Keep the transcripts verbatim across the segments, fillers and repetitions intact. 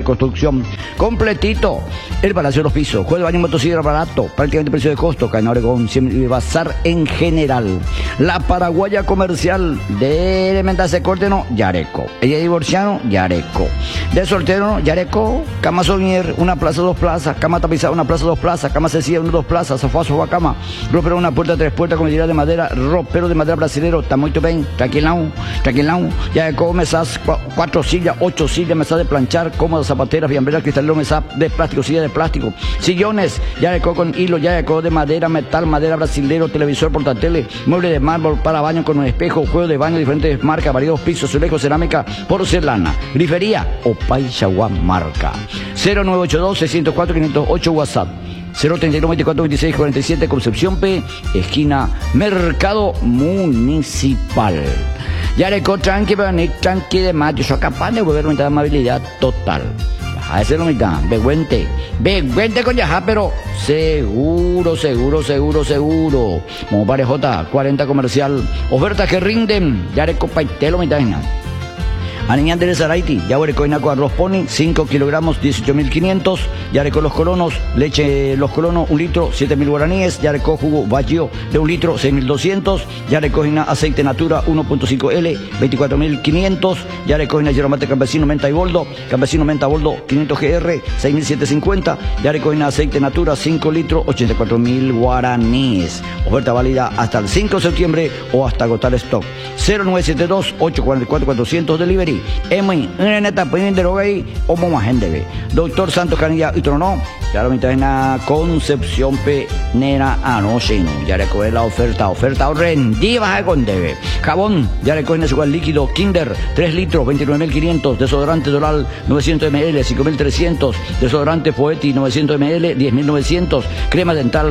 reconstrucción. Completito. El Palacio de los Pisos. Juego de baño y motosierra barato. Prácticamente precio de costo. Cadena Oregón. Bazar en general. La Paraguaya Comercial. De elemental se corte, no. Yareco. Ella divorciano. Yareco. De soltero, no. Yareco. Cama Somier. Una plaza, dos plazas. Cama tapizada, una plaza, dos plazas. Cama sencilla, una, dos plazas. Sofá, sofá, cama. Ropero, una puerta, tres puertas. Con medida de madera. Ropero de madera brasilero. Está muy bien. Tranquilão. Tranquilão. Yareco. Mesas. Cuatro sillas. Ocho sillas. Mesas de planchar. Cómodas zapateras. Fiambreras. Cristalero. Mesa de plástico. Silla de plástico. Sillones. Yareco con hilo. Yareco de madera, metal, madera brasilero. Televisor, portatele. Mueble de mármol para baño con un espejo. Juego de baño. Diferentes marcas. Variados pisos. Azulejos, cerámica. Porcelana. Grifería. Opay Chaguán marca. cero nueve ocho dos, seis cero cuatro, cinco cero ocho WhatsApp. cero treinta y uno, veinticuatro, veintiséis, cuarenta y siete Concepción P, esquina Mercado Municipal. Yareco, tranqui, Bani, tranqui de mayo. Soy capaz de volver a mitad de amabilidad total. A ese lo mitad, beguente. Beguente con yajá, pero seguro, seguro, seguro, seguro. Como parejota, cuarenta comercial. Ofertas que rinden. Yareco, paitelo, mitad. Aniñán de Zaraiti, Yareco Inaco arroz pony, cinco kilogramos, dieciocho mil quinientos. Yareco los colonos, leche los colonos, un litro, siete mil guaraníes. Yareco jugo Baggio de un litro, seis mil doscientos. Yareco aceite natura, uno punto cinco L, veinticuatro mil quinientos. Yareco yeromate campesino, menta y boldo, campesino menta boldo, quinientos G R, seis mil setecientos cincuenta. Yareco aceite natura, cinco litros, ochenta y cuatro mil guaraníes. Oferta válida hasta el cinco de septiembre o hasta agotar stock. cero nueve siete dos, ocho cuatro cuatro, cuatrocientos delivery. Emi, en esta peña de Roguey, o más gente. Doctor Santos Canilla y Trono, ya lo mitad en la Concepción P. Nera Anosino. Ya recoge la oferta, oferta rendida con debe. Jabón, ya recoge en su líquido Kinder, tres litros, veintinueve mil quinientos. Desodorante Doral, novecientos mililitros, cinco mil trescientos. Desodorante Poeti, novecientos mililitros, diez mil novecientos. Crema dental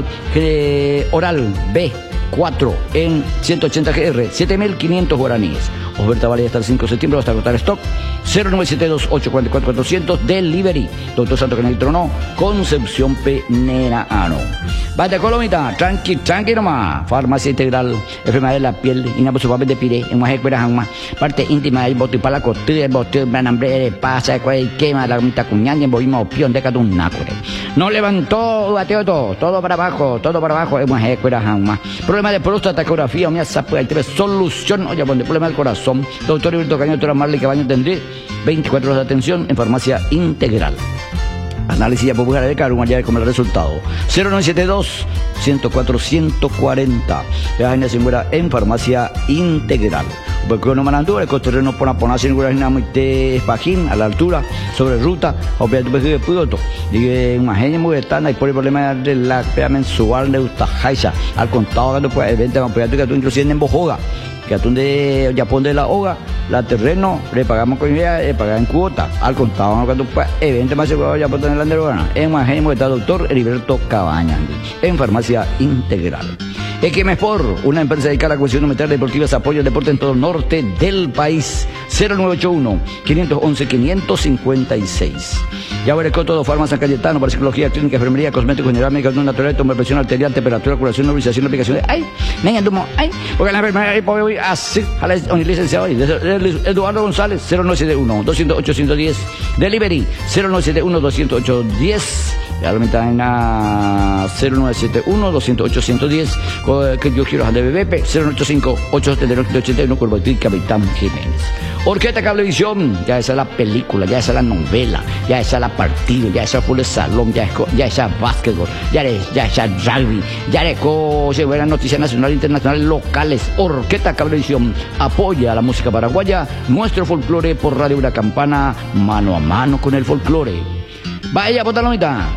eh, oral B. cuatro en ciento ochenta G R, siete mil quinientos guaraníes. Oferta válida hasta el cinco de septiembre hasta agotar stock. cero nueve siete dos, ocho cuatro cuatro, cuatrocientos delivery. Doctor Santo Canal Trono, Concepción P. Nera Ano. Bate Colomita, tranqui, tranqui nomás. Farmacia Integral, enfermedad de la piel, inabuso de pire, en mujer cuera jamás. Parte íntima del bote para la costura, el bote, manambre, pasa, quema, la mitad cuñán, en bovima, opión, de cada un nácore. No levantó, bateo todo, todo para abajo, todo para abajo, en mujer cuera jamás. Problema de próstata, ecografía, mía, sapo, hay tres solución, oye, ponte problema del corazón. Doctor Heriberto Caño, doctora Marley Cabaño, tendré veinticuatro horas de atención en Farmacia Integral. Análisis popular de Cargo, allá como el resultado. cero nueve siete dos, ciento cuatro, ciento cuarenta. La gente se muera en Farmacia Integral. Porque no manando el coterreno por la pona sin ninguna muy te espajín a la altura sobre ruta o pe tu de puto. Digue una gente muy están y por el problema de la pea mensual de Utajaisa al contado que pues evento campeonato que tú inclusive en Bojoga. Que atún de Japón de la hoga, la terreno, le pagamos con idea, le pagan en cuota, al contado, cuando pues, evento más seguro ya por tener la anderogana. En Magenimo está doctor Heriberto Cabaña, en Farmacia Integral. Equimespor, una empresa dedicada a la cuestión militar deportiva, apoya el deporte en todo el norte del país. cero nueve ocho uno, cinco uno uno, cinco cinco seis. Yareco todo, Farmacia San Cayetano, para psicología, clínica, enfermería, cosméticos, general, médica, natural, toma presión arterial, temperatura, curación, nebulización, aplicación de ay, niña, tumo, ay, porque la enfermera voy así, a la licenciado Eduardo González, cero nueve siete uno, dos cero ocho, uno uno cero, delivery, cero nueve siete uno, dos cero ocho, uno cero. Realmente en la cero nueve siete uno, dos cero ocho, uno uno cero, que yo quiero a D B B P, cero nueve ocho cinco, ocho siete nueve, ocho uno, Curvatil, Capitán Jiménez. Orquesta Cablevisión, ya esa es la película, ya esa es la novela, ya esa es la partido, ya esa fue el salón, ya esa ya esa básquetbol, ya es ya esa rugby, ya es buenas noticias nacionales, internacionales, locales. Orquesta Cablevisión apoya a la música paraguaya, nuestro folclore por Radio Una Campana, mano a mano con el folclore. Vaya, botalomita.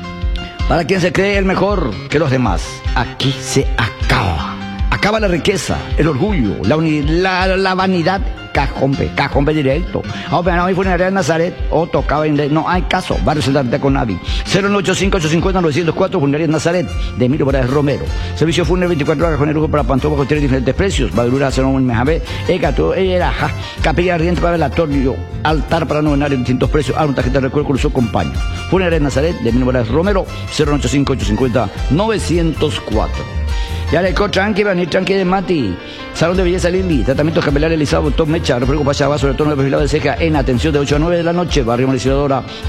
Para quien se cree el mejor que los demás, aquí se acaba. Acaba la riqueza, el orgullo, la, uni, la, la vanidad. Cajombe, cajombe directo. Ahora no hay funeraria en Nazaret, o tocaba en no hay caso. Barrio Central con Navi. cero nueve ocho cinco, ocho cinco cero, nueve cero cuatro, funeraria en Nazaret, de Emilio Morales Romero. Servicio fúnebre veinticuatro horas con el lujo para Pantoja, con tres diferentes precios. Badurura, cero un mejabe, Egato, Eraja, capilla ardiente para velatorio, altar para novenar en distintos precios. Alguna tarjeta de recuerdo con su compañero. Funeraria en Nazaret, de Emilio Morales Romero, cero nueve ocho cinco, ocho cinco cero, nueve cero cuatro. Yareco, tranqui, venir tranqui de Mati. Salón de Belleza Lili, tratamientos capilares realizados, top mecha, refresco para allá, sobre todo de perfilado de ceja en atención de ocho a nueve de la noche, barrio Mauricio Dora.